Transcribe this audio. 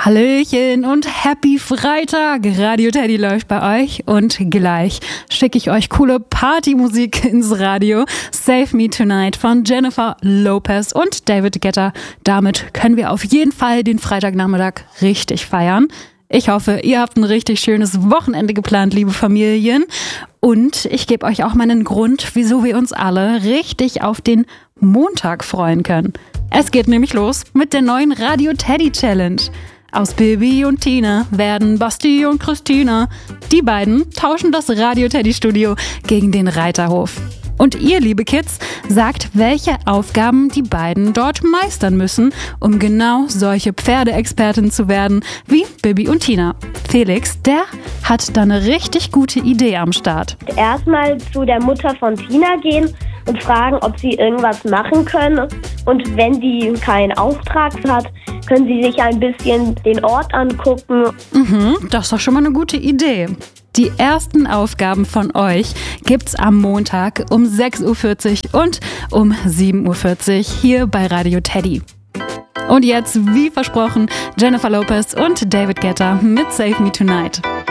Hallöchen und Happy Freitag! Radio Teddy läuft bei euch und gleich schicke ich euch coole Partymusik ins Radio. Save Me Tonight von Jennifer Lopez und David Guetta. Damit können wir auf jeden Fall den Freitagnachmittag richtig feiern. Ich hoffe, ihr habt ein richtig schönes Wochenende geplant, liebe Familien. Und ich gebe euch auch mal einen Grund, wieso wir uns alle richtig auf den Montag freuen können. Es geht nämlich los mit der neuen Radio Teddy Challenge. Aus Bibi und Tina werden Basti und Christina. Die beiden tauschen das Radio Teddy Studio gegen den Reiterhof. Und ihr, liebe Kids, sagt, welche Aufgaben die beiden dort meistern müssen, um genau solche Pferdeexperten zu werden wie Bibi und Tina. Felix, der hat da eine richtig gute Idee am Start. Erstmal zu der Mutter von Tina gehen und fragen, ob sie irgendwas machen können. Und wenn die keinen Auftrag hat, können sie sich ein bisschen den Ort angucken. Das ist doch schon mal eine gute Idee. Die ersten Aufgaben von euch gibt's am Montag um 6.40 Uhr und um 7.40 Uhr hier bei Radio Teddy. Und jetzt, wie versprochen, Jennifer Lopez und David Guetta mit Save Me Tonight.